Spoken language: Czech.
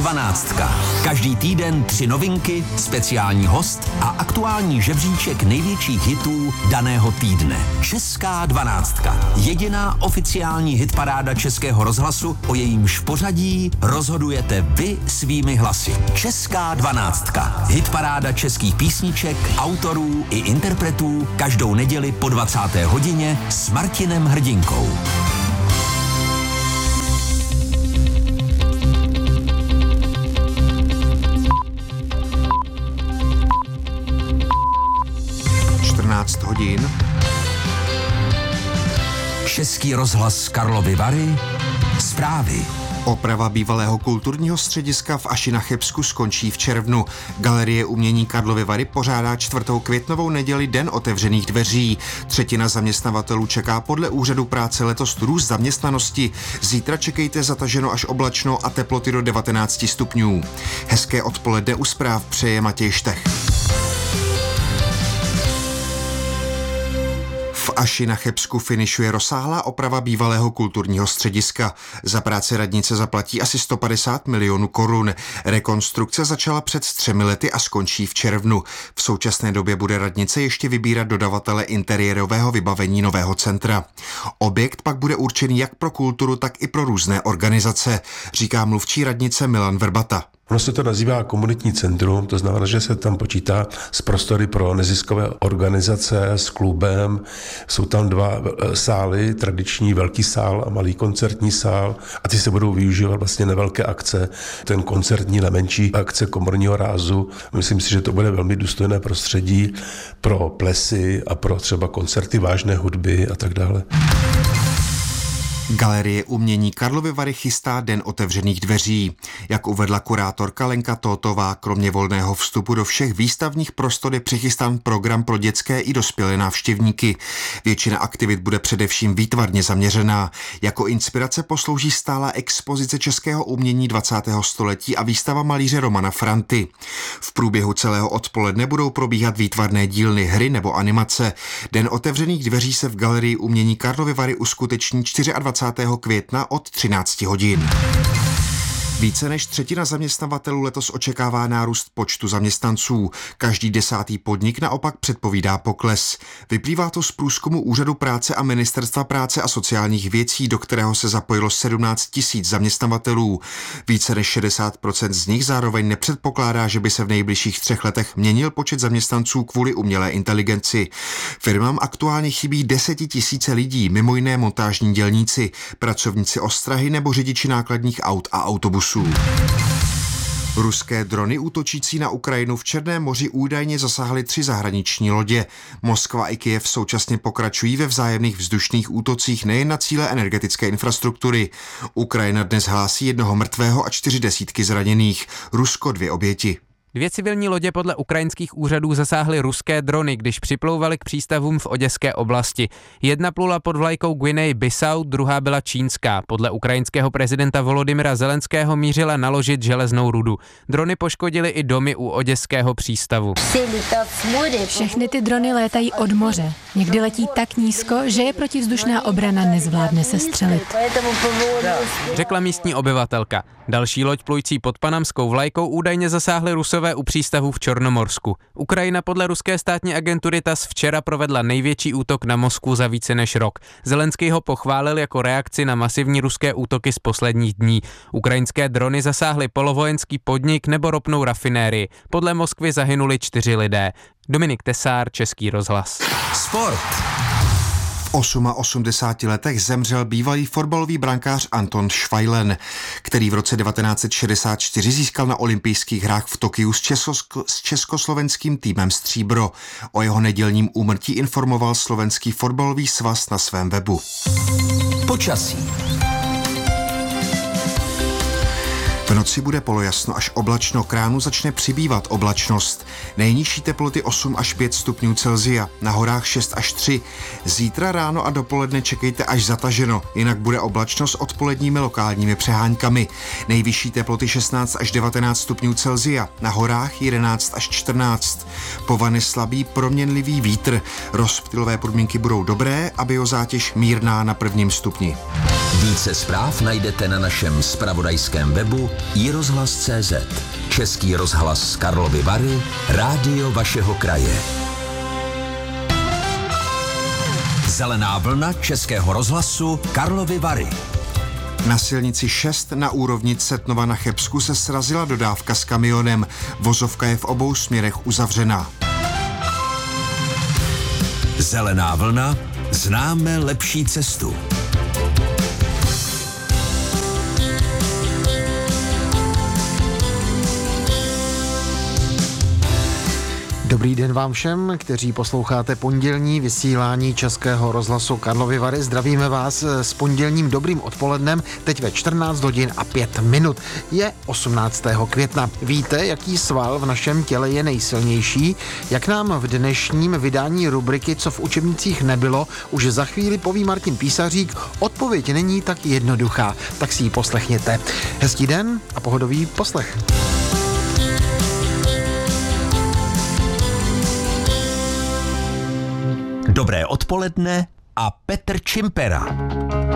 12. Každý týden 3 novinky, speciální host a aktuální žebříček největších hitů daného týdne. Česká 12. Jediná oficiální hitparáda Českého rozhlasu, o jejímž pořadí rozhodujete vy svými hlasy. Česká 12. Hitparáda českých písniček, autorů i interpretů každou neděli po 20. hodině s Martinem Hrdinkou. Hodin. Český rozhlas Karlovy Vary. Zprávy. Oprava bývalého kulturního střediska v Aši na Chebsku skončí v červnu. Galerie umění Karlovy Vary pořádá 4. květnovou neděli Den otevřených dveří. 1/3 zaměstnavatelů čeká podle úřadu práce letos růst zaměstnanosti. Zítra čekejte zataženo až oblačno a teploty do 19 stupňů. Hezké odpoledne u zpráv přeje Matěj Štech. V Aši na Chebsku finišuje rozsáhlá oprava bývalého kulturního střediska. Za práci radnice zaplatí asi 150 milionů korun. Rekonstrukce začala před 3 lety a skončí v červnu. V současné době bude radnice ještě vybírat dodavatele interiérového vybavení nového centra. Objekt pak bude určený jak pro kulturu, tak i pro různé organizace, říká mluvčí radnice Milan Vrbata. Ono se to nazývá komunitní centrum, to znamená, že se tam počítá s prostory pro neziskové organizace, s klubem. Jsou tam 2 sály, tradiční velký sál a malý koncertní sál a ty se budou využívat vlastně na velké akce. Ten koncertní na menší akce komorního rázu. Myslím si, že to bude velmi důstojné prostředí pro plesy a pro třeba koncerty vážné hudby a tak dále. Galerie umění Karlovy Vary chystá Den otevřených dveří. Jak uvedla kurátorka Lenka Tótová, kromě volného vstupu do všech výstavních prostor je přichystán program pro dětské i dospělé návštěvníky. Většina aktivit bude především výtvarně zaměřená. Jako inspirace poslouží stálá expozice českého umění 20. století a výstava malíře Romana Franty. V průběhu celého odpoledne budou probíhat výtvarné dílny, hry nebo animace. Den otevřených dveří se v Galerii umění Karlovy Vary uskuteční 24. května od 13 hodin. Více než 1/3 zaměstnavatelů letos očekává nárůst počtu zaměstnanců. Každý 10. podnik naopak předpovídá pokles. Vyplývá to z průzkumu Úřadu práce a Ministerstva práce a sociálních věcí, do kterého se zapojilo 17 000 zaměstnavatelů. Více než 60% z nich zároveň nepředpokládá, že by se v nejbližších 3 letech měnil počet zaměstnanců kvůli umělé inteligenci. Firmám aktuálně chybí 10 000 lidí, mimo jiné montážní dělníci, pracovníci ostrahy nebo řidiči nákladních aut a autobusů. Ruské drony útočící na Ukrajinu v Černém moři údajně zasáhly 3 zahraniční lodě. Moskva i Kyjev současně pokračují ve vzájemných vzdušných útocích nejen na cíle energetické infrastruktury. Ukrajina dnes hlásí 1 mrtvého a 40 zraněných. Rusko 2 oběti. 2 civilní lodě podle ukrajinských úřadů zasáhly ruské drony, když připlouvaly k přístavům v Oděské oblasti. Jedna plula pod vlajkou Guiney-Bissau, druhá byla čínská. Podle ukrajinského prezidenta Volodymyra Zelenského mířila naložit železnou rudu. Drony poškodily i domy u Oděského přístavu. Všechny ty drony létají od moře. Někdy letí tak nízko, že je protivzdušná obrana nezvládne sestřelit. Řekla místní obyvatelka. Další loď plující pod panamskou vlajkou údajně zasáhly Rusové u přístavu v Čornomorsku. Ukrajina podle ruské státní agentury TASS včera provedla největší útok na Moskvu za více než rok. Zelenský ho pochválil jako reakci na masivní ruské útoky z posledních dní. Ukrajinské drony zasáhly polovojenský podnik nebo ropnou rafinérii. Podle Moskvy zahynuli 4 lidé. Dominik Tesár, Český rozhlas. Sport. V 88 letech zemřel bývalý fotbalový brankář Anton Švajlen, který v roce 1964 získal na olympijských hrách v Tokiu s československým týmem stříbro. O jeho nedělním úmrtí informoval Slovenský fotbalový svaz na svém webu. Počasí. V noci bude polojasno až oblačno, k ránu začne přibývat oblačnost. Nejnižší teploty 8 až 5 stupňů Celsia, na horách 6 až 3. Zítra ráno a dopoledne čekejte až zataženo, jinak bude oblačnost s odpoledními lokálními přeháňkami. Nejvyšší teploty 16 až 19 stupňů Celsia, na horách 11 až 14. Povane slabý proměnlivý vítr. Rozptylové podmínky budou dobré a biozátěž mírná na 1. stupni. Více zpráv najdete na našem zpravodajském webu iRozhlas.cz. Český rozhlas Karlovy Vary, rádio vašeho kraje. Zelená vlna Českého rozhlasu Karlovy Vary. Na silnici 6 na úrovni Cetnova na Chebsku se srazila dodávka s kamionem. Vozovka je v obou směrech uzavřená. Zelená vlna, známe lepší cestu. Dobrý den vám všem, kteří posloucháte pondělní vysílání Českého rozhlasu Karlovy Vary. Zdravíme vás s pondělním dobrým odpolednem, teď ve 14 hodin a 5 minut. Je 18. května. Víte, jaký sval v našem těle je nejsilnější? Jak nám v dnešním vydání rubriky Co v učebnicích nebylo, už za chvíli poví Martin Písařík. Odpověď není tak jednoduchá, tak si ji poslechněte. Hezký den a pohodový poslech. Dobré odpoledne a Petr Čimpera.